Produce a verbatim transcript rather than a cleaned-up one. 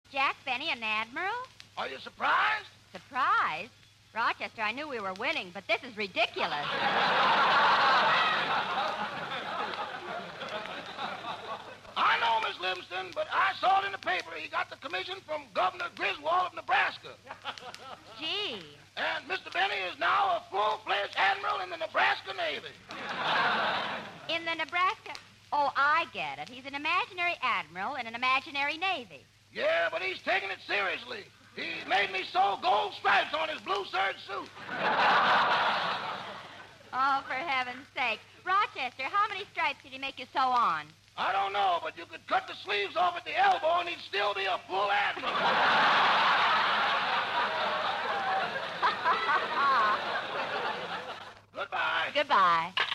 Jack Benny, an admiral? Are you surprised? Surprised? Rochester, I knew we were winning, but this is ridiculous. I know, Miss Livingston, but I saw it in the paper. He got the commission from Governor Griswold of Nebraska. Gee. And Mister Benny is now a full-fledged admiral in the Nebraska Navy. In the Nebraska... Oh, I get it. He's an imaginary admiral in an imaginary navy. Yeah, but he's taking it seriously. He made me sew gold stripes on his blue serge suit. Oh, for heaven's sake. Rochester, how many stripes did he make you sew on? I don't know, but you could cut the sleeves off at the elbow and he'd still be a full admiral. Goodbye. Goodbye. Goodbye.